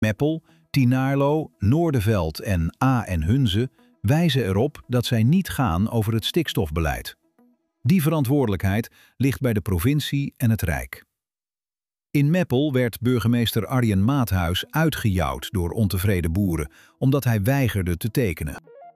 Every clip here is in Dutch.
Meppel, Tienaarlo, Noordenveld en A en Hunze wijzen erop dat zij niet gaan over het stikstofbeleid. Die verantwoordelijkheid ligt bij de provincie en het Rijk. In Meppel werd burgemeester Arjen Maathuis uitgejouwd door ontevreden boeren, omdat hij weigerde te tekenen.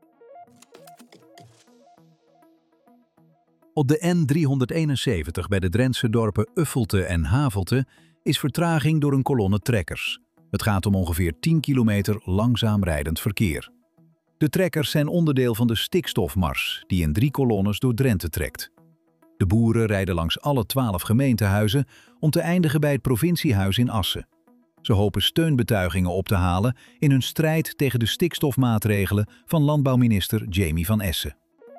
Op de N371 bij de Drentse dorpen Uffelte en Havelte is vertraging door een kolonne trekkers. Het gaat om ongeveer 10 kilometer langzaam rijdend verkeer. De trekkers zijn onderdeel van de stikstofmars die in 3 kolonnes door Drenthe trekt. De boeren rijden langs alle 12 gemeentehuizen om te eindigen bij het provinciehuis in Assen. Ze hopen steunbetuigingen op te halen in hun strijd tegen de stikstofmaatregelen van landbouwminister Jamie van Essen.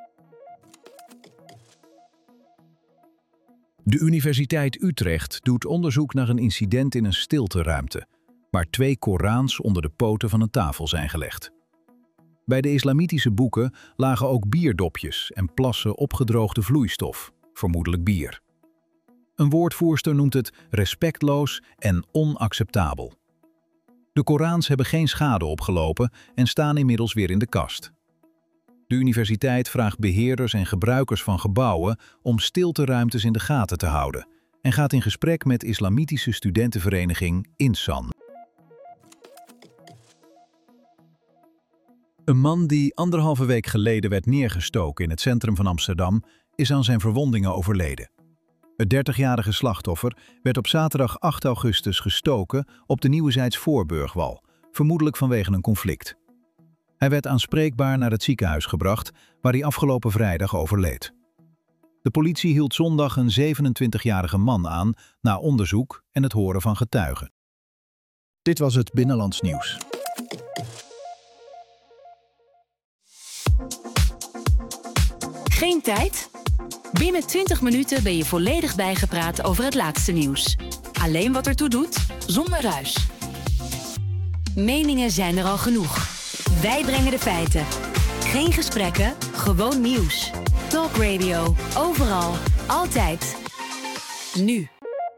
De Universiteit Utrecht doet onderzoek naar een incident in een stilteruimte, waar 2 Korans onder de poten van een tafel zijn gelegd. Bij de islamitische boeken lagen ook bierdopjes en plassen opgedroogde vloeistof, vermoedelijk bier. Een woordvoerster noemt het respectloos en onacceptabel. De Korans hebben geen schade opgelopen en staan inmiddels weer in de kast. De universiteit vraagt beheerders en gebruikers van gebouwen om stilteruimtes in de gaten te houden en gaat in gesprek met islamitische studentenvereniging Insan. Een man die 1,5 week geleden werd neergestoken in het centrum van Amsterdam is aan zijn verwondingen overleden. Het 30-jarige slachtoffer werd op zaterdag 8 augustus gestoken op de Nieuwezijds Voorburgwal, vermoedelijk vanwege een conflict. Hij werd aanspreekbaar naar het ziekenhuis gebracht, waar hij afgelopen vrijdag overleed. De politie hield zondag een 27-jarige man aan na onderzoek en het horen van getuigen. Dit was het Binnenlands Nieuws. Geen tijd? Binnen 20 minuten ben je volledig bijgepraat over het laatste nieuws. Alleen wat ertoe doet, zonder ruis. Meningen zijn er al genoeg. Wij brengen de feiten. Geen gesprekken, gewoon nieuws. Talk Radio, overal, altijd. Nu.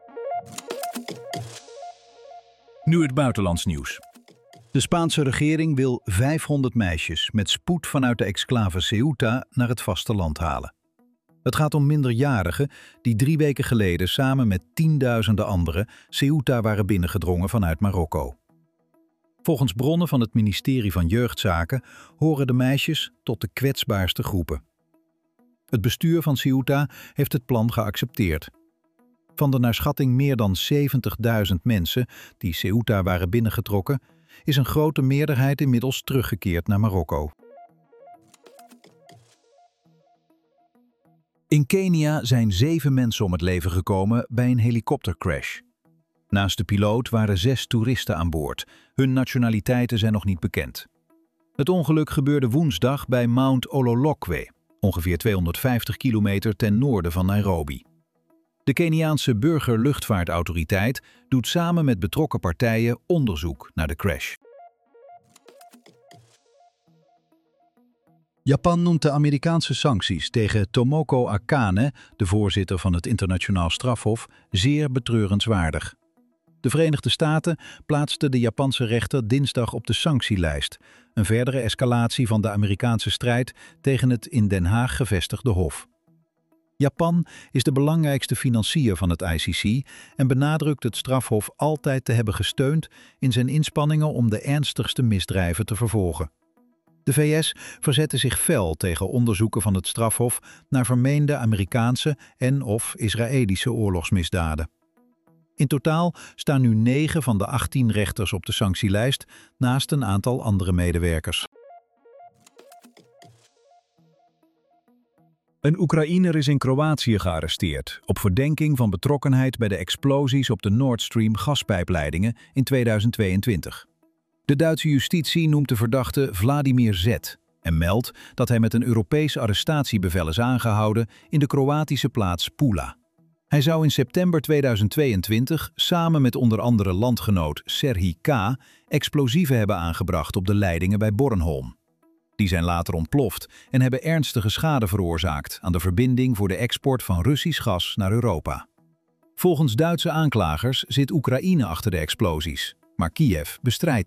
Nu het buitenlands nieuws. De Spaanse regering wil 500 meisjes met spoed vanuit de exclave Ceuta naar het vasteland halen. Het gaat om minderjarigen die 3 weken geleden samen met tienduizenden anderen Ceuta waren binnengedrongen vanuit Marokko. Volgens bronnen van het ministerie van Jeugdzaken horen de meisjes tot de kwetsbaarste groepen. Het bestuur van Ceuta heeft het plan geaccepteerd. Van de naar schatting meer dan 70.000 mensen die Ceuta waren binnengetrokken, is een grote meerderheid inmiddels teruggekeerd naar Marokko. In Kenia zijn 7 mensen om het leven gekomen bij een helikoptercrash. Naast de piloot waren 6 toeristen aan boord. Hun nationaliteiten zijn nog niet bekend. Het ongeluk gebeurde woensdag bij Mount Ololokwe, ongeveer 250 kilometer ten noorden van Nairobi. De Keniaanse Burgerluchtvaartautoriteit doet samen met betrokken partijen onderzoek naar de crash. Japan noemt de Amerikaanse sancties tegen Tomoko Akane, de voorzitter van het Internationaal Strafhof, zeer betreurenswaardig. De Verenigde Staten plaatsten de Japanse rechter dinsdag op de sanctielijst, een verdere escalatie van de Amerikaanse strijd tegen het in Den Haag gevestigde hof. Japan is de belangrijkste financier van het ICC en benadrukt het strafhof altijd te hebben gesteund in zijn inspanningen om de ernstigste misdrijven te vervolgen. De VS verzette zich fel tegen onderzoeken van het strafhof naar vermeende Amerikaanse en/of Israëlische oorlogsmisdaden. In totaal staan nu 9 van de 18 rechters op de sanctielijst, naast een aantal andere medewerkers. Een Oekraïner is in Kroatië gearresteerd op verdenking van betrokkenheid bij de explosies op de Nord Stream gaspijpleidingen in 2022. De Duitse justitie noemt de verdachte Vladimir Z. en meldt dat hij met een Europees arrestatiebevel is aangehouden in de Kroatische plaats Pula. Hij zou in september 2022 samen met onder andere landgenoot Serhij K. explosieven hebben aangebracht op de leidingen bij Bornholm. Die zijn later ontploft en hebben ernstige schade veroorzaakt aan de verbinding voor de export van Russisch gas naar Europa. Volgens Duitse aanklagers zit Oekraïne achter de explosies, maar Kiev bestrijdt